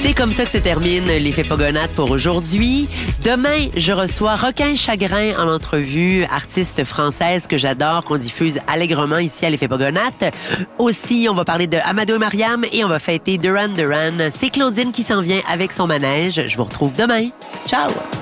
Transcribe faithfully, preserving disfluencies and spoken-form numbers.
C'est comme ça que se termine l'effet Pogonate pour aujourd'hui. Demain, je reçois Requin Chagrin en entrevue, artiste française que j'adore, qu'on diffuse allègrement ici à l'effet Pogonate. Aussi, on va parler de Amadou et Mariam et on va fêter Duran Duran. C'est Claudine qui s'en vient avec son manège. Je vous retrouve demain. Ciao!